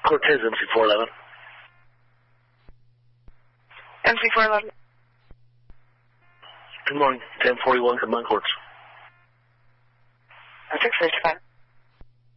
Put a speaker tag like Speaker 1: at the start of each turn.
Speaker 1: Cortez, MC411.
Speaker 2: MC411.
Speaker 1: Good morning, 1041 Command Courts.
Speaker 2: 655.